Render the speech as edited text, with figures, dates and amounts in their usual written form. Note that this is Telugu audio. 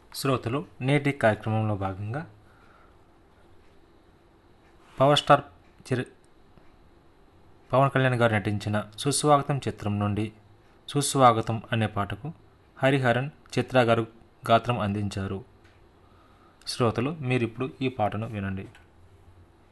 శ్రోతలు నేటి కార్యక్రమంలో భాగంగా పవర్ స్టార్ పవన్ కళ్యాణ్ గారు నటించిన సుస్వాగతం చిత్రం నుండి సుస్వాగతం అనే పాటకు హరిహరన్ చిత్ర గారు గాత్రం అందించారు. శ్రోతలు మీరిప్పుడు ఈ పాటను వినండి.